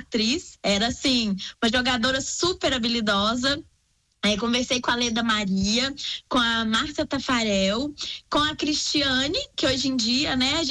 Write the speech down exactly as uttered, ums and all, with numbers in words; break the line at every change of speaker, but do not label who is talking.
atriz, era assim, uma jogadora super habilidosa. Aí conversei com a Leda Maria, com a Márcia Tafarel, com a Cristiane, que hoje em dia, né,